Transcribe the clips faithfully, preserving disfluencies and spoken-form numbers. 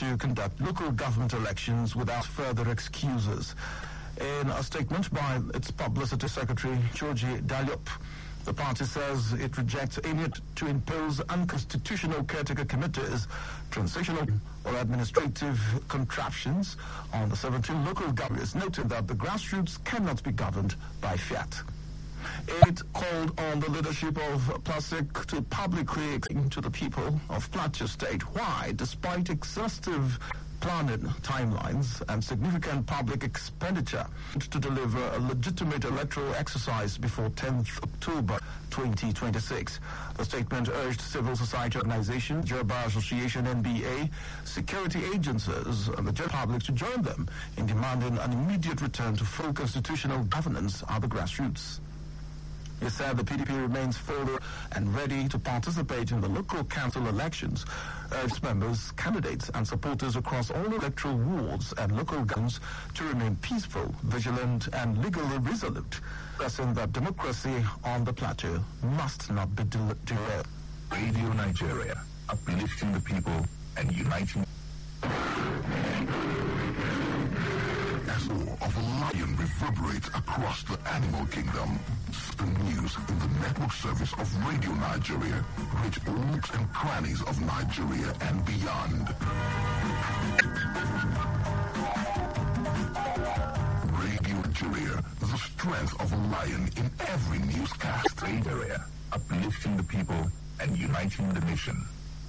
to conduct local government elections without further excuses. In a statement by its publicity secretary, Georgie Dalyop, the party says it rejects any attempt to impose unconstitutional caretaker committees, transitional or administrative contraptions on the seventeen local governments, noting that the grassroots cannot be governed by fiat. It called on the leadership of PLASIC to publicly explain to the people of Plateau State why, despite exhaustive planning timelines and significant public expenditure to deliver a legitimate electoral exercise before tenth October twenty twenty-six. The statement urged civil society organizations, Yoruba Association, N B A, security agencies, and the general public to join them in demanding an immediate return to full constitutional governance at the grassroots. He said the P D P remains full and ready to participate in the local council elections, urged members, candidates and supporters across all electoral wards and local governments to remain peaceful, vigilant and legally resolute, stressing that democracy on the plateau must not be derailed. Radio Nigeria, uplifting the people and uniting. As roar of a lion reverberates across the animal kingdom, the news in the network service of Radio Nigeria reach all nooks and crannies of Nigeria and beyond. Radio Nigeria, the strength of a lion in every newscast. Nigeria, uplifting the people and uniting the nation.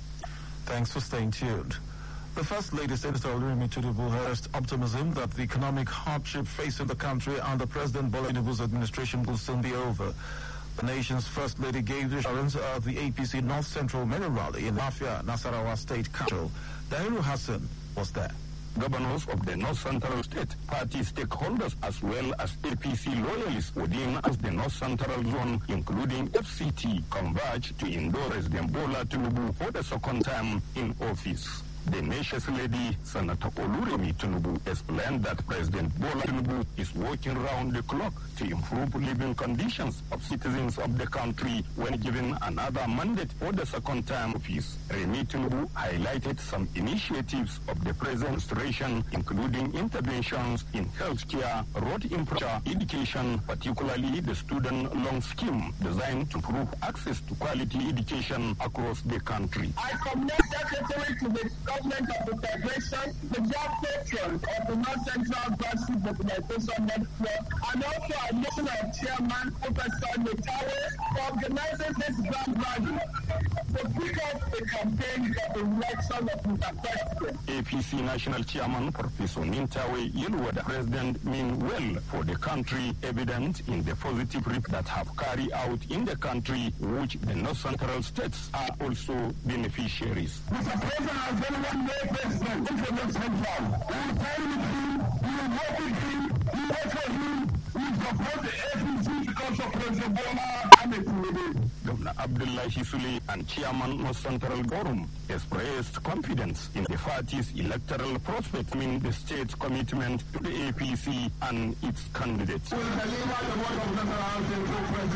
Thanks for staying tuned. The First Lady, Senator Oluremi Tinubu, expressed optimism that the economic hardship facing the country under President Bola Tinubu's administration will soon be over. The nation's First Lady gave the assurance at the A P C North Central Mega Rally in Lafia, Nasarawa State Capital. Dahiru Hassan was there. Governors of the North Central State Party stakeholders as well as A P C loyalists within the North Central Zone, including F C T, converged to endorse President Bola Tinubu for the second time in office. The nation's lady, Senator Oluremi Tinubu, explained that President Bola Tinubu is working round the clock to improve living conditions of citizens of the country when given another mandate for the second term office. Remi Tinubu highlighted some initiatives of the present administration, including interventions in healthcare, road infrastructure, education, particularly the student loan scheme designed to improve access to quality education across the country. I commend Secretary to the government of the Federation, the job patrons of the North Central Grassroots Mobilization Network, and also our national chairman, Professor Netawe, for organizing this grand rally to pick up the campaign for the election of Mister President. A P C National Chairman, Professor Netawe, Yelwada, the President mean well for the country, evident in the positive rip that have carried out in the country, which the North Central states are also beneficiaries. Mister President has been one day president in the North Central. We will stand with him, we will work with him, we will work for him, we will support the A P C because of President Bola and the Tinubu. Governor Abdullahi Sule and Chairman North Central Forum expressed confidence in the party's electoral prospects, meaning the state's commitment to the A P C and its candidates. We will deliver the word of President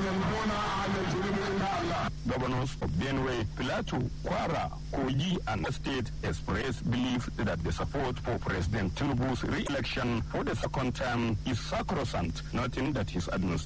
Bola and the Tinubu. Governors of Benue, Plateau, Kwara, Kogi, and the state expressed belief that the support for President Tinubu's re-election for the second term is sacrosanct, noting that his administration